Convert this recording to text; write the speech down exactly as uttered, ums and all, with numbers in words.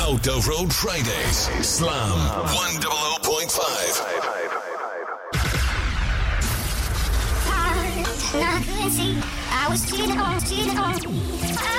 Out of Road Fridays. Slam one hundred point five. I couldn't see. I was cheating on, cheating on.